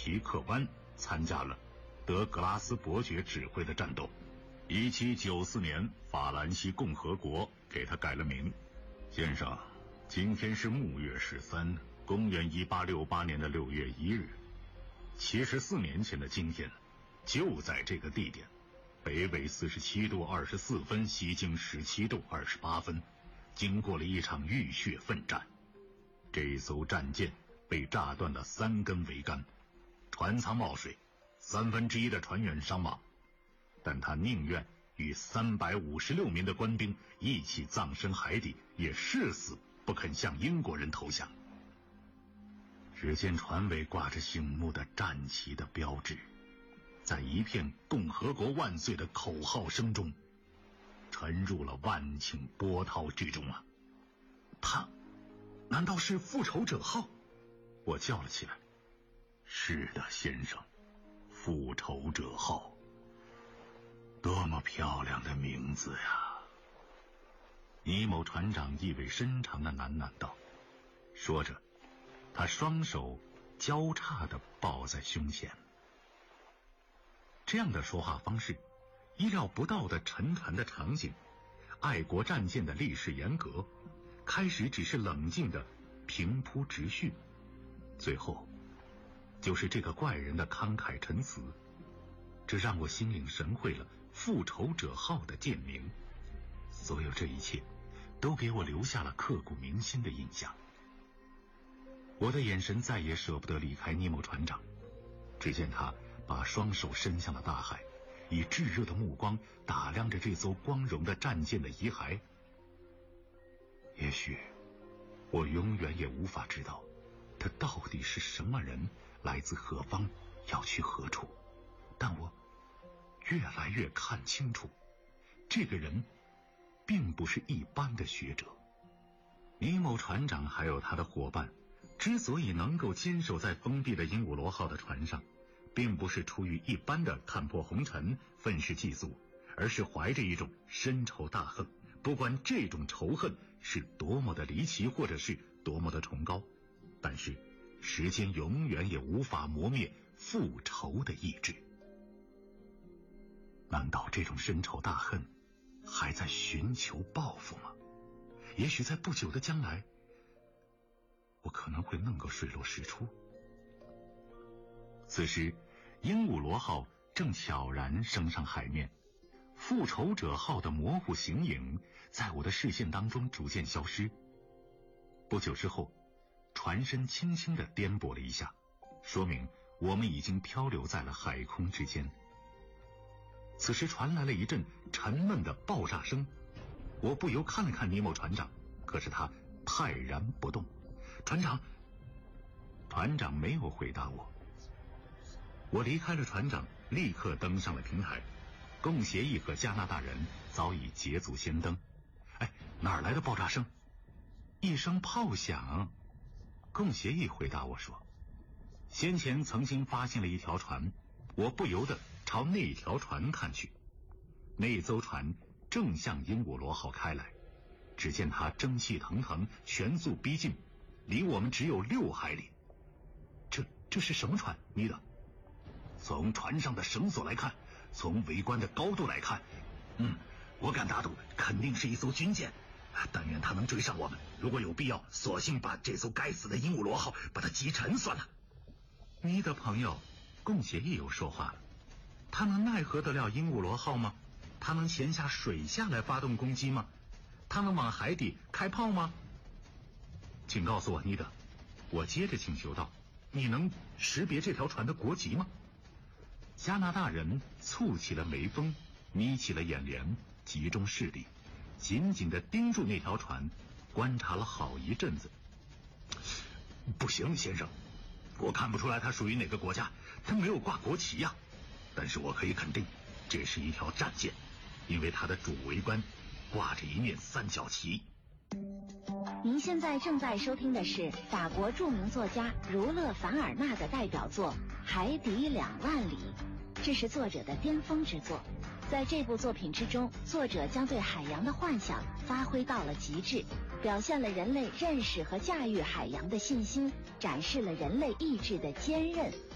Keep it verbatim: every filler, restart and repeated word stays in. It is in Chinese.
提克湾参加了德格拉斯伯爵指挥的战斗。一七九四年，法兰西共和国给他改了名。先生，今天是木月十三，公元一八六八年的六月一日。七十四年前的今天，就在这个地点，北纬四十七度二十四分，西经十七度二十八分，经过了一场浴血奋战。这艘战舰被炸断了三根桅杆，船舱冒水，三分之一的船员伤亡，但他宁愿与三百五十六名的官兵一起葬身海底，也誓死不肯向英国人投降。只见船尾挂着醒目的战旗的标志，在一片共和国万岁的口号声中沉入了万顷波涛之中啊！他难道是复仇者号？我叫了起来。是的，先生，复仇者号。多么漂亮的名字呀！尼某船长意味深长地喃喃道，说着他双手交叉地抱在胸前。这样的说话方式，意料不到的沉船的场景，爱国战舰的历史沿革，开始只是冷静的平铺直叙，最后就是这个怪人的慷慨陈词，这让我心领神会了复仇者号的舰名。所有这一切都给我留下了刻骨铭心的印象。我的眼神再也舍不得离开尼莫船长，只见他把双手伸向了大海，以炙热的目光打量着这艘光荣的战舰的遗骸。也许我永远也无法知道他到底是什么人，来自何方，要去何处，但我越来越看清楚，这个人并不是一般的学者。尼某船长还有他的伙伴之所以能够坚守在封闭的鹦鹉螺号的船上，并不是出于一般的看破红尘、愤世嫉俗，而是怀着一种深仇大恨，不管这种仇恨是多么的离奇，或者是多么的崇高，但是时间永远也无法磨灭复仇的意志。难道这种深仇大恨还在寻求报复吗？也许在不久的将来，我可能会弄个水落石出。此时鹦鹉螺号正悄然升上海面，复仇者号的模糊形影在我的视线当中逐渐消失。不久之后，船身轻轻地颠簸了一下，说明我们已经漂流在了海空之间。此时传来了一阵沉闷的爆炸声，我不由看了看尼莫船长，可是他泰然不动。船长，船长没有回答我。我离开了船长，立刻登上了平台。共协议和加拿大人早已捷足先登。哎，哪儿来的爆炸声？一声炮响。共协议回答我说，先前曾经发现了一条船。我不由得朝那条船看去，那艘船正向鹦鹉螺号开来，只见它蒸汽腾腾，全速逼近，离我们只有六海里。这这是什么船？尼德？从船上的绳索来看，从围观的高度来看，嗯，我敢打赌肯定是一艘军舰。但愿它能追上我们，如果有必要，索性把这艘该死的鹦鹉螺号把它击沉算了。你的朋友共协议又说话了，他能奈何得了鹦鹉螺号吗？他能潜下水下来发动攻击吗？他能往海底开炮吗？请告诉我，尼德，我接着请求道，你能识别这条船的国籍吗？加拿大人蹙起了眉峰，眯起了眼帘，集中视力，紧紧地盯住那条船，观察了好一阵子。不行，先生，我看不出来它属于哪个国家，它没有挂国旗呀、啊。但是我可以肯定，这是一条战舰，因为它的主桅杆挂着一面三角旗。 您现在正在收听的是法国著名作家儒勒·凡尔纳的代表作《海底两万里》，这是作者的巅峰之作。在这部作品之中，作者将对海洋的幻想发挥到了极致，表现了人类认识和驾驭海洋的信心，展示了人类意志的坚韧